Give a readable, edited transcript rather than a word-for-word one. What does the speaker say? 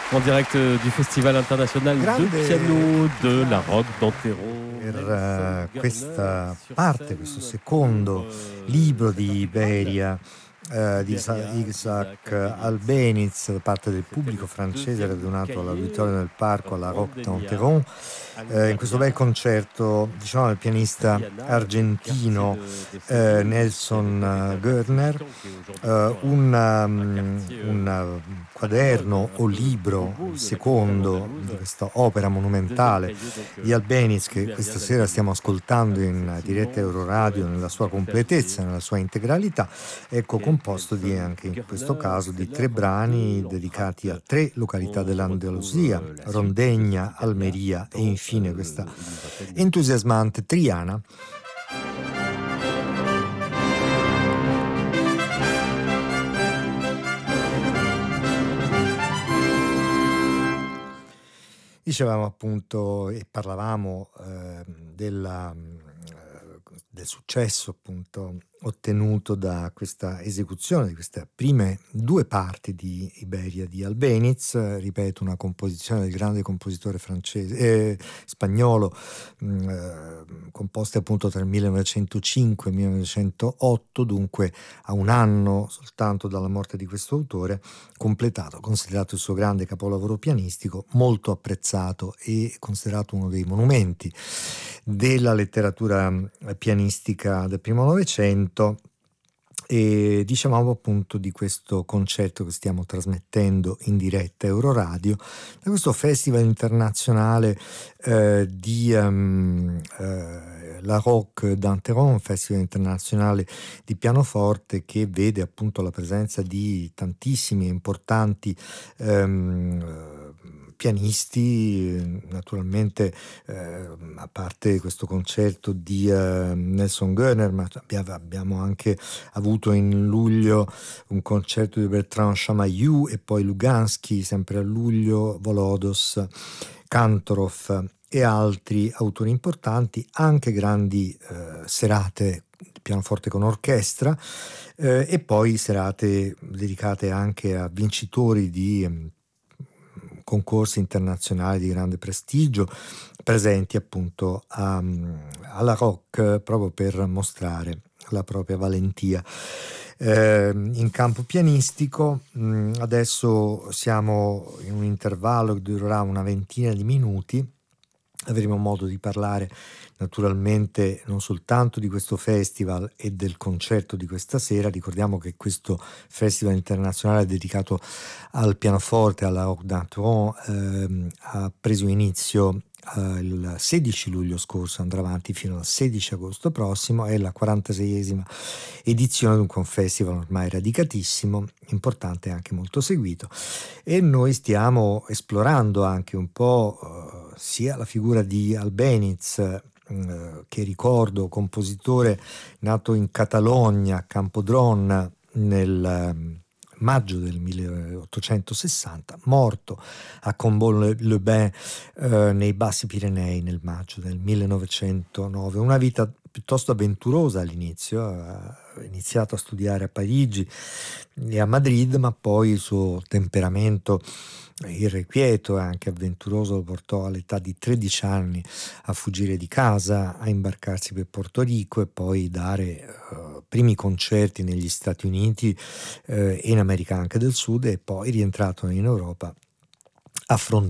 En direct du Festival international Grande de piano de la Roque d'Enterron. per questa parte, questo secondo libro di Iberia di Isaac Albéniz da parte del pubblico francese radunato all'Auditorium del Parco alla Roque d'Enterron. In questo bel concerto, diciamo, il pianista argentino Nelson Görner, un quaderno o libro, il secondo di questa opera monumentale di Albéniz che questa sera stiamo ascoltando in diretta Euroradio nella sua completezza, nella sua integralità, ecco, composto anche in questo caso di 3 brani dedicati a 3 località dell'Andalusia: Rondegna, Almeria e infine questa entusiasmante Triana. Dicevamo appunto e parlavamo del successo appunto ottenuto da questa esecuzione di queste prime 2 parti di Iberia di Albéniz, ripeto, una composizione del grande compositore spagnolo, composte appunto tra il 1905 e il 1908, dunque a un anno soltanto dalla morte di questo autore, completato, considerato il suo grande capolavoro pianistico, molto apprezzato e considerato uno dei monumenti della letteratura pianistica del primo Novecento. E dicevamo appunto di questo concerto che stiamo trasmettendo in diretta Euroradio da questo festival internazionale di La Roque d'Enterron, un festival internazionale di pianoforte che vede appunto la presenza di tantissimi importanti pianisti, naturalmente a parte questo concerto di Nelson Görner, ma abbiamo anche avuto in luglio un concerto di Bertrand Chamayou e poi Lugansky, sempre a luglio, Volodos, Kantorov e altri autori importanti, anche grandi serate di pianoforte con orchestra e poi serate dedicate anche a vincitori di concorsi internazionali di grande prestigio presenti appunto alla Roque proprio per mostrare la propria valentia in campo pianistico. Adesso siamo in un intervallo che durerà una ventina di minuti. Avremo modo di parlare naturalmente non soltanto di questo festival e del concerto di questa sera. Ricordiamo che questo festival internazionale dedicato al pianoforte, alla Roque d'Enterron, ha preso inizio il 16 luglio scorso, andrà avanti fino al 16 agosto prossimo, è la 46esima edizione, dunque un festival ormai radicatissimo, importante e anche molto seguito, e noi stiamo esplorando anche un po' sia la figura di Albéniz, che ricordo compositore nato in Catalogna, a Campodron nel maggio del 1860, morto a Combon-le-Bain nei Bassi Pirenei nel maggio del 1909. Una vita piuttosto avventurosa all'inizio, ha iniziato a studiare a Parigi e a Madrid, ma poi il suo temperamento irrequieto e anche avventuroso lo portò all'età di 13 anni a fuggire di casa, a imbarcarsi per Porto Rico e poi dare primi concerti negli Stati Uniti e in America anche del Sud, e poi rientrato in Europa affrontare